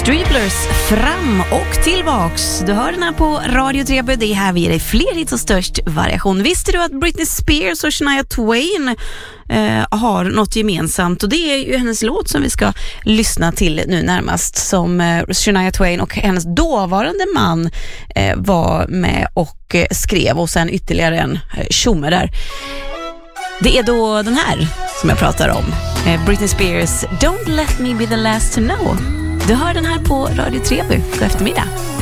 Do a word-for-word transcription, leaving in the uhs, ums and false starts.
Striplers fram och tillbaks. Du hör den här på Radio Treby. Det är här vi ger dig fler hits och störst variation. Visste du att Britney Spears och Shania Twain eh, har något gemensamt? Och det är ju hennes låt som vi ska lyssna till nu närmast, som eh, Shania Twain och hennes dåvarande man eh, var med och eh, skrev, och sen ytterligare en eh, tjomme där. Det är då den här som jag pratar om. eh, Britney Spears, Don't Let Me Be The Last To Know. Du hör den här på Radio Treby. God eftermiddag.